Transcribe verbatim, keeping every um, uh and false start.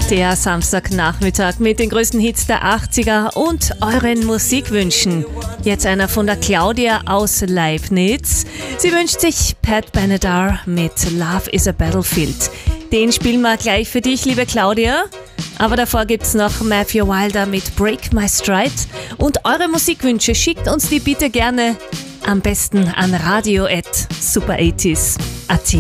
Der Samstagnachmittag mit den größten Hits der achtziger und euren Musikwünschen. Jetzt einer von der Claudia aus Leibniz. Sie wünscht sich Pat Benatar mit Love is a Battlefield. Den spielen wir gleich für dich, liebe Claudia. Aber davor gibt's noch Matthew Wilder mit Break My Stride. Und eure Musikwünsche schickt uns die bitte gerne am besten an radio at super achtzig punkt at.